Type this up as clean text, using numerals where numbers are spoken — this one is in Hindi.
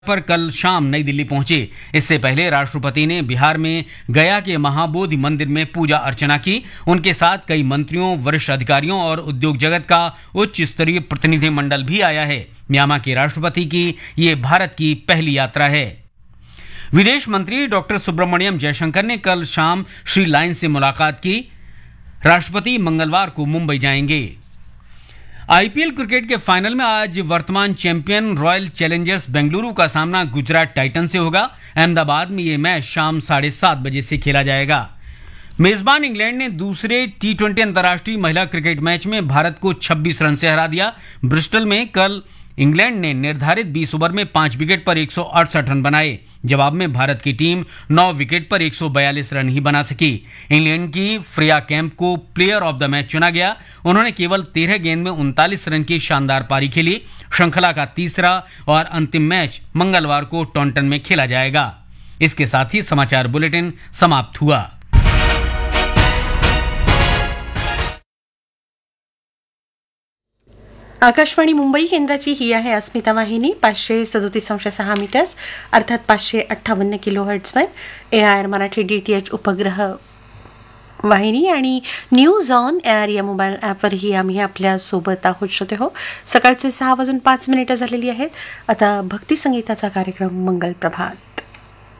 पर कल शाम नई दिल्ली पहुंचे। इससे पहले राष्ट्रपति ने बिहार में गया के महाबोधि मंदिर में पूजा अर्चना की। उनके साथ कई मंत्रियों, वरिष्ठ अधिकारियों और उद्योग जगत का उच्च स्तरीय प्रतिनिधिमंडल भी आया है। म्यांमार के राष्ट्रपति की ये भारत की पहली यात्रा है। विदेश मंत्री डॉक्टर सुब्रमण्यम जयशंकर ने कल शाम श्री लाइन से मुलाकात की। राष्ट्रपति मंगलवार को मुंबई जाएंगे। आईपीएल क्रिकेट के फाइनल में आज वर्तमान चैंपियन रॉयल चैलेंजर्स बेंगलुरु का सामना गुजरात टाइटन से होगा। अहमदाबाद में यह मैच शाम 7:30 बजे से खेला जाएगा। मेजबान इंग्लैंड ने दूसरे टी20 अंतर्राष्ट्रीय महिला क्रिकेट मैच में भारत को 26 रन से हरा दिया। ब्रिस्टल में कल इंग्लैंड ने निर्धारित 20 ओवर में 5 विकेट पर 168 रन बनाए। जवाब में भारत की टीम 9 विकेट पर 142 रन ही बना सकी। इंग्लैंड की फ्रिया कैंप को प्लेयर ऑफ द मैच चुना गया। उन्होंने केवल 13 गेंद में 39 रन की शानदार पारी खेली। श्रृंखला का तीसरा और अंतिम मैच मंगलवार को टॉन्टन में खेला जाएगा। इसके साथ ही समाचार बुलेटिन समाप्त हुआ। आकाशवाणी मुंबई केंद्राची ही आहे अस्मिता वाहिनी 537.6 मीटर्स अर्थात 558 किलोहर्ट्जवर AIR मराठी DTH उपग्रह वाहिनी आणि न्यूज ऑन एअर या मोबाईल ॲपवरही आम्ही आपल्या सोबत आहोत श्रोते हो। सकाळचे 6:05 झालेली आहेत। आता भक्ती संगीताचा कार्यक्रम मंगल प्रभात।